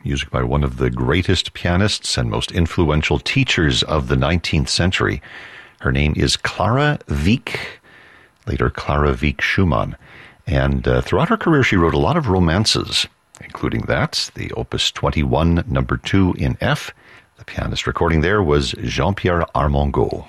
music by one of the greatest pianists and most influential teachers of the 19th century. Her name is Clara Wieck, later Clara Wieck Schumann. And throughout her career, she wrote a lot of romances, including that, the Opus 21, number 2 in F. The pianist recording there was Jean-Pierre Armengaud.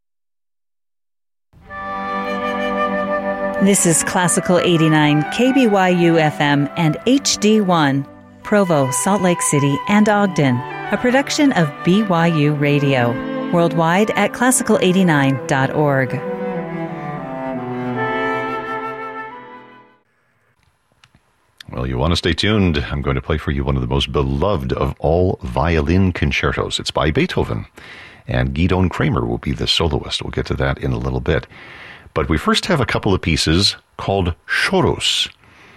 This is Classical 89, KBYU FM and HD1, Provo, Salt Lake City, and Ogden, a production of BYU Radio, worldwide at classical89.org. Well, you want to stay tuned. I'm going to play for you one of the most beloved of all violin concertos. It's by Beethoven, and Gidon Kramer will be the soloist. We'll get to that in a little bit. But we first have a couple of pieces called Choros,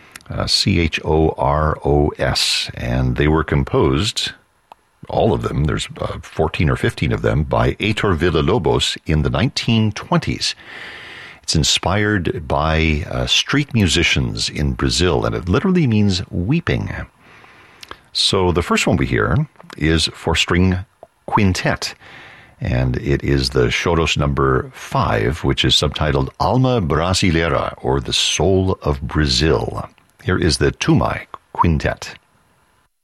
Choros, and they were composed, all of them, there's 14 or 15 of them, by Heitor Villa-Lobos in the 1920s. It's inspired by street musicians in Brazil, and it literally means weeping. So the first one we hear is for string quintet, and it is the Choros number 5, which is subtitled Alma Brasileira, or the Soul of Brazil. Here is the Tumai Quintet.